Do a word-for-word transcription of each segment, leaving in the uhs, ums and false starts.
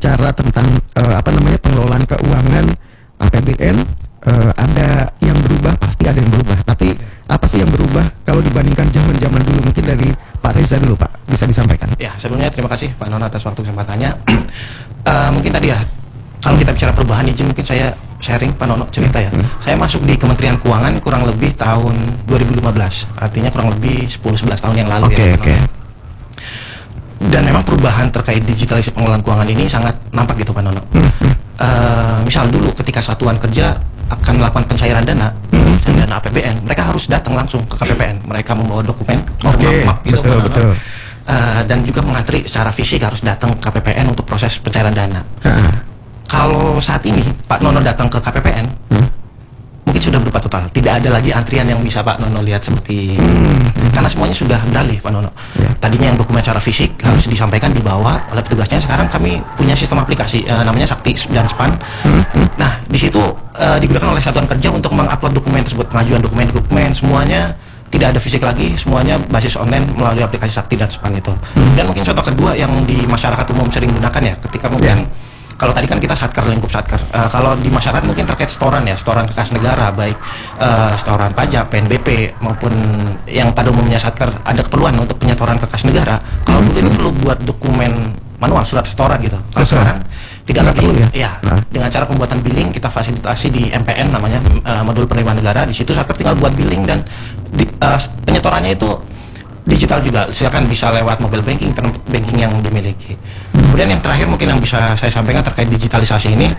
bicara tentang uh, apa namanya pengelolaan keuangan A P B N, uh, ada yang berubah, pasti ada yang berubah. Tapi apa sih yang berubah kalau dibandingkan zaman-zaman dulu? Mungkin dari Pak Reza dulu, Pak, bisa disampaikan. Ya, sebelumnya terima kasih Pak Nono atas waktu kesempatannya. uh, mungkin tadi ya, kalau kita bicara perubahan izin, mungkin saya sharing Pak Nono cerita ya. Hmm. Saya masuk di Kementerian Keuangan kurang lebih tahun dua ribu lima belas, artinya kurang lebih sepuluh sebelas tahun yang lalu. Oke, ya, oke. Okay. Dan memang perubahan terkait digitalisasi pengelolaan keuangan ini sangat nampak gitu Pak Nono. Hmm. Uh, misal dulu ketika satuan kerja akan melakukan pencairan dana, hmm. pencairan dana A P B N, mereka harus datang langsung ke K P P N. Mereka membawa dokumen, okay. map, gitu betul, Pak betul. Uh, dan juga mengantri secara fisik harus datang ke K P P N untuk proses pencairan dana. Hmm. Kalau saat ini Pak Nono datang ke K P P N, hmm. mungkin sudah berubah total. Tidak ada lagi antrian yang bisa Pak Nono lihat seperti hmm. karena semuanya sudah beralih Pak Nono. Ya. Tadinya yang dokumen secara fisik hmm. harus disampaikan, dibawa oleh petugasnya. Sekarang kami punya sistem aplikasi uh, namanya Sakti dan Span. Hmm. Nah, di situ uh, digunakan oleh satuan kerja untuk mengupload dokumen tersebut, pengajuan dokumen-dokumen semuanya tidak ada fisik lagi, semuanya basis online melalui aplikasi Sakti dan Span itu. Hmm. Dan mungkin contoh kedua yang di masyarakat umum sering gunakan ya, ketika mungkin ya. Kalau tadi kan kita satker, lingkup satker. Uh, kalau di masyarakat mungkin terkait setoran ya, setoran kas negara, baik uh, setoran pajak, P N B P maupun yang pada umumnya satker ada keperluan untuk penyetoran ke kas negara. Kalau dulu itu perlu buat dokumen manual, surat setoran gitu. Kalau sekarang tidak lagi. Ya, ya nah. Dengan cara pembuatan billing kita fasilitasi di M P N namanya uh, modul penerimaan negara. Di situ satker tinggal buat billing dan di, uh, penyetorannya itu digital juga, silakan bisa lewat mobile banking, internet banking yang dimiliki. Kemudian yang terakhir mungkin yang bisa saya sampaikan terkait digitalisasi ini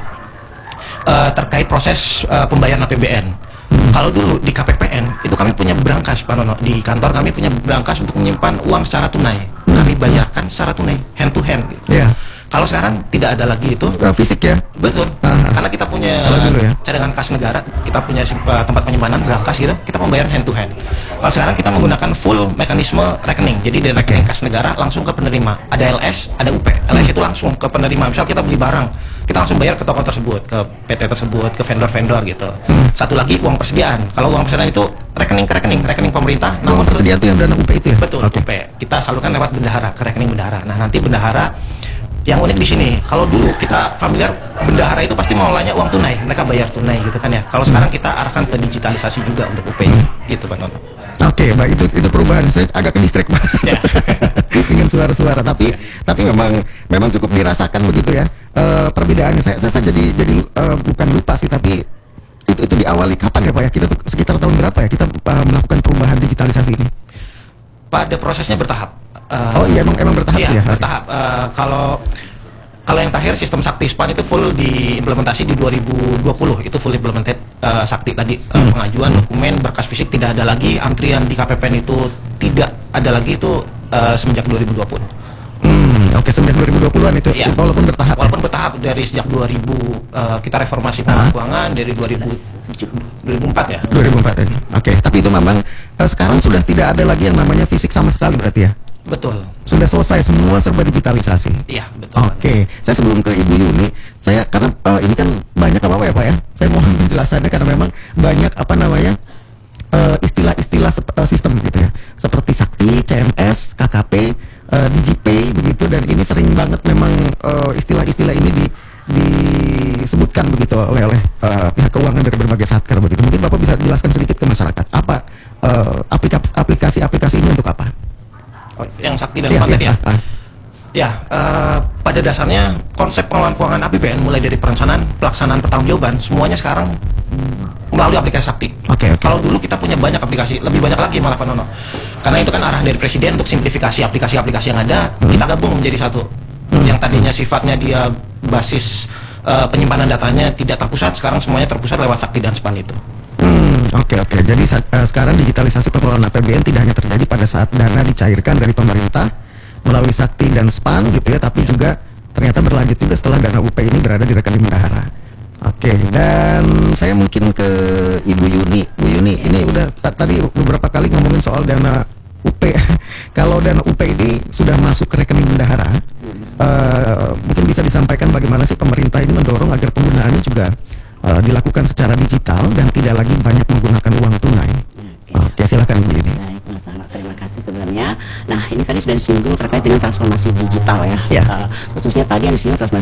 uh, terkait proses uh, pembayaran A P B N. Kalau dulu di K P P N itu kami punya berangkas Pak Nono, di kantor kami punya berangkas untuk menyimpan uang secara tunai. Kami bayarkan secara tunai, hand to hand gitu. Yeah. Kalau sekarang tidak ada lagi itu uh, fisik ya. Betul. Uh-huh. Karena kita punya ya. cadangan kas negara, kita punya uh, tempat penyimpanan berangkas gitu, kita membayar hand to hand. Kalau sekarang kita menggunakan full mekanisme rekening. Jadi dari rekening kas negara langsung ke penerima. Ada L S, ada U P. L S itu langsung ke penerima. Misal kita beli barang, kita langsung bayar ke toko tersebut, ke P T tersebut, ke vendor-vendor gitu. Hmm. Satu lagi uang persediaan. Kalau uang persediaan itu rekening ke rekening, rekening pemerintah. Uang persediaan itu yang dana U P itu ya? Betul, okay. U P. Kita salurkan lewat bendahara, ke rekening bendahara. Nah, nanti bendahara yang unik di sini, kalau dulu kita familiar bendahara itu pasti mengelolanya uang tunai, mereka bayar tunai gitu kan ya. Kalau sekarang kita arahkan ke digitalisasi juga untuk U P-nya, gitu Pak Nono. Oke, okay, baik, itu itu perubahan. Saya agak ke distrik ya. Dengan suara-suara, tapi ya. tapi memang memang cukup dirasakan begitu ya. Uh, perbedaannya saya, saya jadi jadi uh, bukan lupa sih, tapi itu itu diawali kapan ya Pak ya? Kita tuh sekitar tahun berapa ya kita uh, melakukan perubahan digitalisasi ini? Pada prosesnya bertahap. Uh, oh iya, emang emang bertahap iya, ya. Bertahap. Uh, kalau kalau yang terakhir sistem Sakti Span itu full diimplementasi di dua ribu dua puluh, itu full implemented uh, Sakti tadi uh, hmm. pengajuan dokumen berkas fisik tidak ada lagi, antrian di K P P N itu tidak ada lagi, itu uh, semenjak dua ribu dua puluh. Hmm, oke, okay, semenjak dua ribu dua puluhan itu ya. Walaupun bertahap. Walaupun ya? bertahap dari sejak dua ribu uh, kita reformasi pengelolaan keuangan dari dua ribu empat ya. dua ribu empat ya. Oke, okay, tapi itu memang uh, sekarang sudah tidak ada lagi yang namanya fisik sama sekali berarti ya. Betul. Sudah selesai semua serba digitalisasi. Iya, betul. Oke, okay. Saya sebelum ke Ibu Yuni, saya karena uh, ini kan banyak apa-apa ya Pak ya. Saya mohon penjelasannya karena memang banyak apa namanya istilah-istilah uh, uh, sistem gitu ya. Seperti Sakti, C M S, K K P, uh, DigiPay begitu, dan ini sering banget memang uh, istilah-istilah ini di disebutkan begitu oleh oleh uh, pihak keuangan dari berbagai satker begitu. Mungkin Bapak bisa jelaskan sedikit ke masyarakat apa uh, aplikasi-aplikasi ini untuk apa? Oh, yang Sakti dan Span tadi ya. Ah, ah. Ya, uh, pada dasarnya konsep pengelolaan keuangan A P B N mulai dari perencanaan, pelaksanaan, pertanggungjawaban, semuanya sekarang melalui aplikasi Sakti. Okay, okay. Kalau dulu kita punya banyak aplikasi, lebih banyak lagi malah Pak Nono. Karena itu kan arahan dari Presiden untuk simplifikasi aplikasi-aplikasi yang ada, hmm. kita gabung menjadi satu. Hmm. Yang tadinya sifatnya dia basis uh, penyimpanan datanya tidak terpusat, sekarang semuanya terpusat lewat Sakti dan Span itu. Hmm, oke okay, oke. Okay. Jadi uh, sekarang digitalisasi pengelolaan A P B N tidak hanya terjadi pada saat dana dicairkan dari pemerintah melalui Sakti dan Span gitu ya, tapi juga ternyata berlanjut juga setelah dana U P ini berada di rekening bendahara. Oke, okay, dan saya mungkin ke Ibu Yuni. Bu Yuni, ini udah tadi beberapa kali ngomongin soal dana U P. Kalau dana U P ini sudah masuk ke rekening bendahara, uh, mungkin bisa disampaikan bagaimana sih pemerintah ini mendorong agar penggunaannya juga uh, dilakukan secara digital dan tidak lagi banyak menggunakan uang tunai. Oke, okay, silakan Bu Yuni. Baik, Mas, terima kasih sebenarnya. Nah, ini tadi sudah disinggung terkait dengan transformasi digital ya. Yeah. Uh, khususnya tadi yang disinggung transformasi